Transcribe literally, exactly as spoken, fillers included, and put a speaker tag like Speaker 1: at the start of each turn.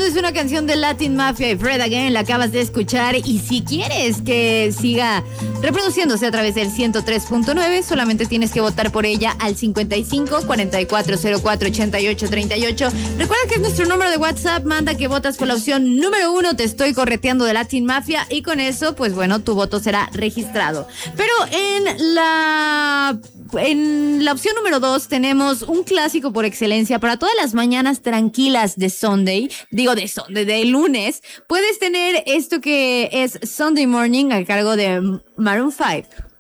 Speaker 1: es una canción de Latin Mafia y Fred Again, la acabas de escuchar. Y si quieres que siga reproduciéndose a través del ciento tres punto nueve, solamente tienes que votar por ella al cincuenta y cinco, cuarenta y cuatro, cero cuatro, ochenta y ocho, treinta y ocho. Recuerda que es nuestro número de WhatsApp. Manda que votas por la opción número uno, Te estoy correteando de Latin Mafia, y con eso, pues bueno, tu voto será registrado. Pero en la... En la opción número dos tenemos un clásico por excelencia para todas las mañanas tranquilas de Sunday, digo de Sunday, de lunes. Puedes tener esto que es Sunday Morning a cargo de Maroon cinco.